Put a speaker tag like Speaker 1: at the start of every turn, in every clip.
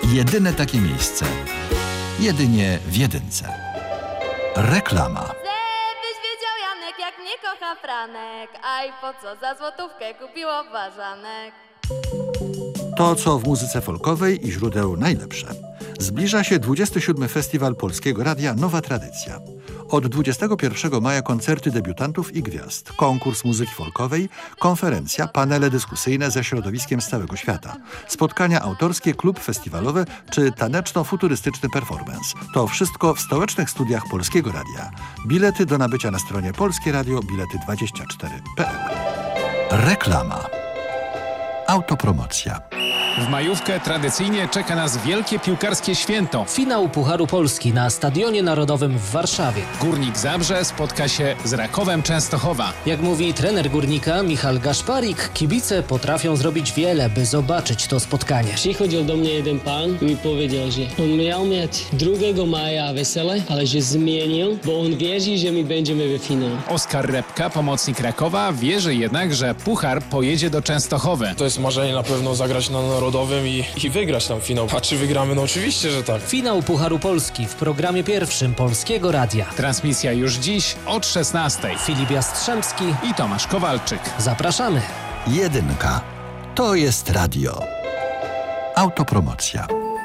Speaker 1: Jedyne takie miejsce. Jedynie w jedynce. Reklama.
Speaker 2: Żebyś wiedział, Janek, jak mnie kocha Franek. A i po co za złotówkę kupiło ważanek.
Speaker 1: To, co w muzyce folkowej i źródeł najlepsze. Zbliża się 27. Festiwal Polskiego Radia Nowa Tradycja. Od 21 maja koncerty debiutantów i gwiazd, konkurs muzyki folkowej, konferencja, panele dyskusyjne ze środowiskiem z całego świata, spotkania autorskie, klub festiwalowe czy taneczno-futurystyczny performance. To wszystko w stołecznych studiach Polskiego Radia. Bilety do nabycia na stronie Polskie Radio, bilety24.pl. Reklama. Autopromocja.
Speaker 3: W majówkę tradycyjnie czeka nas wielkie piłkarskie święto.
Speaker 4: Finał Pucharu Polski na Stadionie Narodowym w Warszawie.
Speaker 3: Górnik Zabrze spotka się z Rakowem Częstochowa.
Speaker 4: Jak mówi trener Górnika Michal Gaszparik, kibice potrafią zrobić wiele, by zobaczyć to spotkanie.
Speaker 5: Przychodził do mnie jeden pan i mi powiedział, że on miał mieć 2 maja wesele, ale że zmienił, bo on wierzy, że my będziemy w finale.
Speaker 3: Oskar Repka, pomocnik Rakowa, wierzy jednak, że Puchar pojedzie do Częstochowy.
Speaker 6: To jest marzenie na pewno zagrać na Narodowym i wygrać tam finał. A czy wygramy? No oczywiście, że tak.
Speaker 4: Finał Pucharu Polski w programie pierwszym Polskiego Radia.
Speaker 3: Transmisja już dziś od 16:00.
Speaker 4: Filip Jastrzębski
Speaker 3: I Tomasz Kowalczyk.
Speaker 4: Zapraszamy.
Speaker 1: Jedynka. To jest radio. Autopromocja.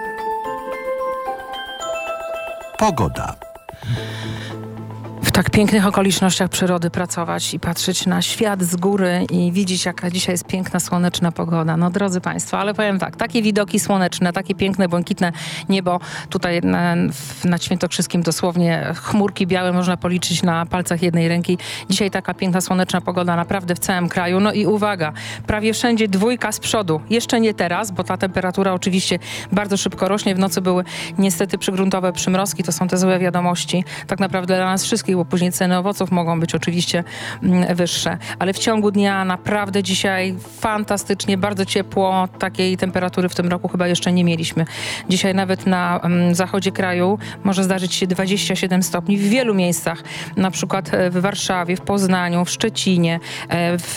Speaker 1: Pogoda.
Speaker 7: W tak pięknych okolicznościach przyrody pracować i patrzeć na świat z góry i widzieć, jaka dzisiaj jest piękna, słoneczna pogoda. No drodzy Państwo, ale powiem tak, takie widoki słoneczne, takie piękne, błękitne niebo tutaj nad Świętokrzyskim dosłownie chmurki białe można policzyć na palcach jednej ręki. Dzisiaj taka piękna, słoneczna pogoda naprawdę w całym kraju. No i uwaga, prawie wszędzie 2 z przodu. Jeszcze nie teraz, bo ta temperatura oczywiście bardzo szybko rośnie. W nocy były niestety przygruntowe przymrozki, to są te złe wiadomości. Tak naprawdę dla nas wszystkich, bo później ceny owoców mogą być oczywiście wyższe. Ale w ciągu dnia naprawdę dzisiaj fantastycznie, bardzo ciepło. Takiej temperatury w tym roku chyba jeszcze nie mieliśmy. Dzisiaj nawet na zachodzie kraju może zdarzyć się 27 stopni w wielu miejscach. Na przykład w Warszawie, w Poznaniu, w Szczecinie, w